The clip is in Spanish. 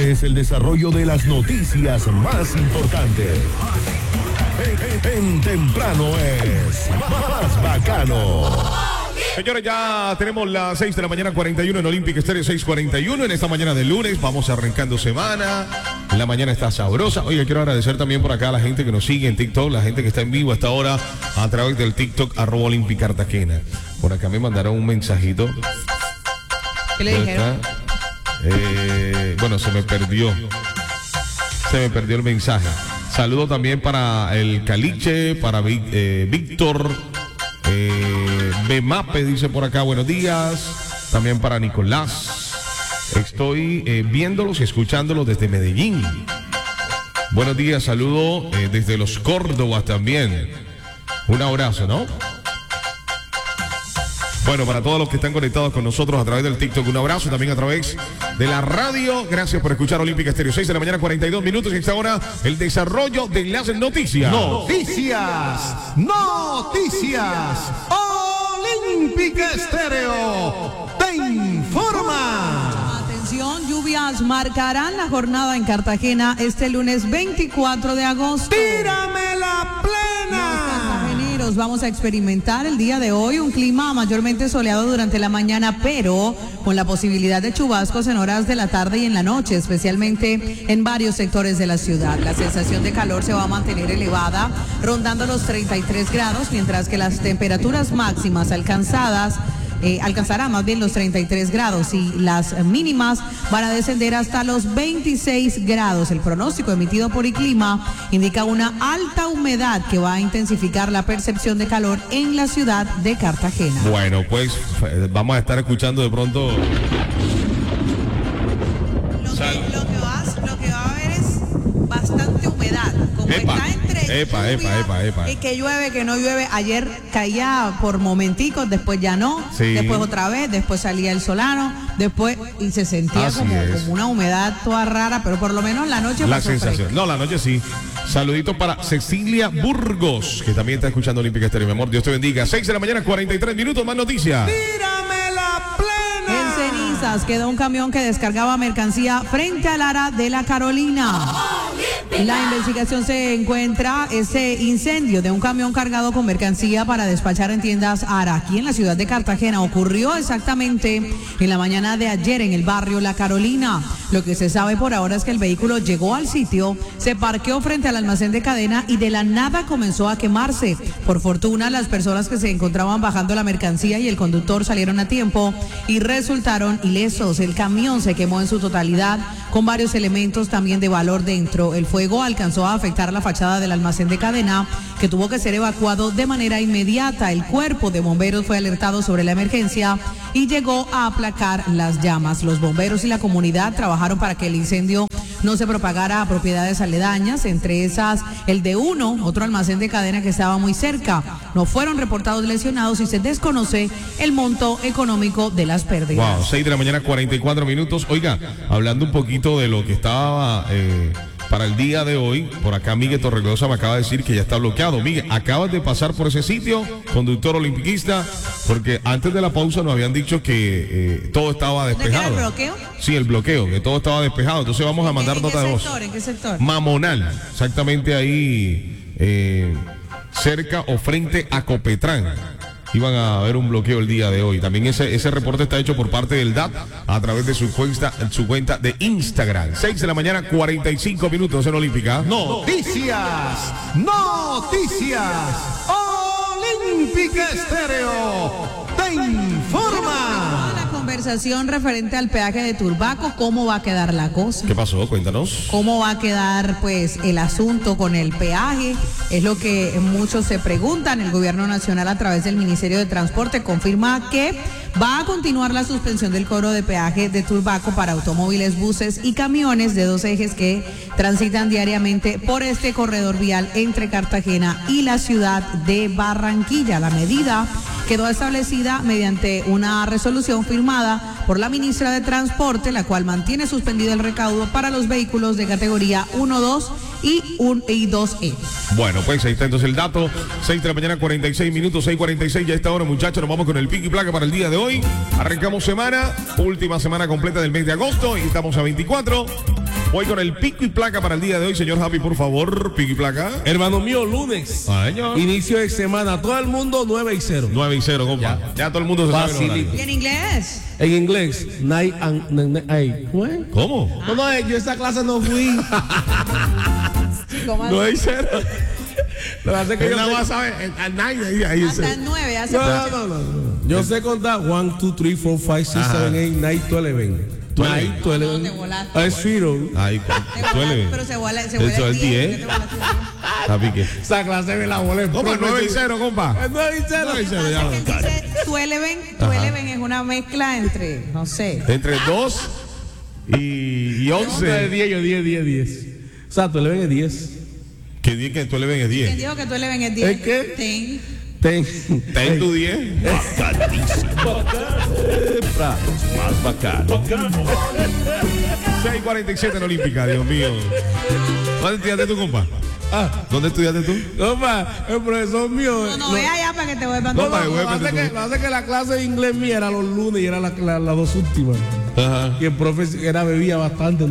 es el desarrollo de las noticias más importantes. En temprano es más bacano. Señores, ya tenemos las 6 de la mañana 41 en Olympic Stereo 6:41. En esta mañana de lunes vamos arrancando semana. La mañana está sabrosa. Oye, quiero agradecer también por acá a la gente que nos sigue en TikTok, la gente que está en vivo hasta ahora a través del TikTok @Olympic Cartagena. Por acá me mandaron un mensajito. ¿Qué le dijeron? Bueno, se me perdió el mensaje. Saludo también para el Caliche, para Víctor. Bemape dice por acá, buenos días. También para Nicolás. Estoy viéndolos y escuchándolos desde Medellín. Buenos días, saludo desde los Córdobas también. Un abrazo, ¿no? Bueno, para todos los que están conectados con nosotros a través del TikTok, un abrazo también a través de la radio. Gracias por escuchar Olympic Stereo. 6 de la mañana, 42 minutos. Y esta hora, el desarrollo de las noticias. Noticias. Olympic Stereo te informa. Atención, lluvias marcarán la jornada en Cartagena este lunes 24 de agosto. ¡Tírame la plena! Vamos a experimentar el día de hoy un clima mayormente soleado durante la mañana, pero con la posibilidad de chubascos en horas de la tarde y en la noche, especialmente en varios sectores de la ciudad. La sensación de calor se va a mantener elevada, rondando los 33 grados, mientras que las temperaturas máximas alcanzará más bien los 33 grados y las mínimas van a descender hasta los 26 grados. El pronóstico emitido por Iclima indica una alta humedad que va a intensificar la percepción de calor en la ciudad de Cartagena. Bueno, pues vamos a estar escuchando de pronto. Lo que va a haber es bastante humedad. Como está entre y que llueve, que no llueve. Ayer caía por momenticos, después ya no, sí. Después otra vez, después salía el solano, después y se sentía como una humedad toda rara, pero por lo menos la noche la sensación. No, la noche sí. Saludito para Cecilia Burgos, que también está escuchando Olympic Stereo. Mi amor, Dios te bendiga. 6 de la mañana, 43 minutos, más noticias. ¡Tírame la plena! En cenizas quedó un camión que descargaba mercancía frente al Ara de la Carolina. La investigación se encuentra ese incendio de un camión cargado con mercancía para despachar en tiendas Ara aquí en la ciudad de Cartagena. Ocurrió exactamente en la mañana de ayer en el barrio La Carolina. Lo que se sabe por ahora es que el vehículo llegó al sitio, se parqueó frente al almacén de cadena y de la nada comenzó a quemarse. Por fortuna, las personas que se encontraban bajando la mercancía y el conductor salieron a tiempo y resultaron ilesos. El camión se quemó en su totalidad con varios elementos también de valor dentro. El fuego alcanzó a afectar la fachada del almacén de cadena, que tuvo que ser evacuado de manera inmediata. El cuerpo de bomberos fue alertado sobre la emergencia y llegó a aplacar las llamas. Los bomberos y la comunidad trabajaron para que el incendio no se propagara a propiedades aledañas, entre esas el de otro almacén de cadena que estaba muy cerca. No fueron reportados lesionados y se desconoce el monto económico de las pérdidas. Wow, 6 de la mañana, 44 minutos. Oiga, hablando un poquito de lo que estaba para el día de hoy, por acá Miguel Torregrosa me acaba de decir que ya está bloqueado. Miguel, acabas de pasar por ese sitio, conductor olimpiquista, porque antes de la pausa nos habían dicho que todo estaba despejado. ¿De qué era el bloqueo? Sí, el bloqueo, que todo estaba despejado. Entonces vamos a mandar nota de voz. ¿En qué sector? Mamonal, exactamente ahí, cerca o frente a Copetrán. Iban a haber un bloqueo el día de hoy. También ese reporte está hecho por parte del DAT a través de su cuenta de Instagram. 6 de la mañana, 45 minutos en Olímpica. Noticias. Olympic Stereo te informa. La conversación referente al peaje de Turbaco, ¿cómo va a quedar la cosa? ¿Qué pasó? Cuéntanos. ¿Cómo va a quedar pues el asunto con el peaje? Es lo que muchos se preguntan. El gobierno nacional a través del Ministerio de Transporte confirma que va a continuar la suspensión del cobro de peaje de Turbaco para automóviles, buses y camiones de 2 ejes que transitan diariamente por este corredor vial entre Cartagena y la ciudad de Barranquilla. La medida quedó establecida mediante una resolución firmada por la ministra de Transporte, la cual mantiene suspendido el recaudo para los vehículos de categoría 1, 2 y 2E. Bueno, pues ahí está entonces el dato. 6 de la mañana, 46 minutos, 6:46 ya a esta hora, muchachos. Nos vamos con el pico y placa para el día de hoy. Arrancamos semana, última semana completa del mes de agosto y estamos a 24. Voy con el pico y placa para el día de hoy, señor Happy, por favor. Pico y placa. Hermano mío, lunes. Ay, señor. Inicio de semana. Todo el mundo 9-0. 9-0, compa. Ya todo el mundo se sabe. Facilito. ¿Y en inglés? En inglés, night and ¿Cómo? No, yo a esa clase no fui. ¿Cómo así? 9-0. Lo que hace es que Él yo nada sé- más sabe. Al 9 ahí Hasta el 9, hace No. Yo sé contar 1, 2, 3, 4, 5, 6, 7, 8, 9, 12. Night, No, te 12. volaste. Es zero. Ay, duele. Pero se vuela Eso es el 10. 10. Happy que. Esa clase me la volé. Compa, 9-0, compa. Es 9-0. 9-0, ya lo Dice 12 es una mezcla entre, no sé. Entre 2 y 11. 10. Exacto, 11 es 10. Que 10 que tú le ven es ¿Quién 10. dijo que 12 es 10? ¿Es qué? Ten. ¿Ten tu 10? Más bacano. 6:47 en Olímpica, Dios mío. ¿Dónde estudiaste tú, compa? ¿Dónde estudiaste tú? Compa, el profesor mío. No, ve allá para que te vuelvan No, todo. para que Lo vuelvan que pasa es que la clase de inglés mía era los lunes y era las dos últimas. Ajá. Y el profe bebía bastante.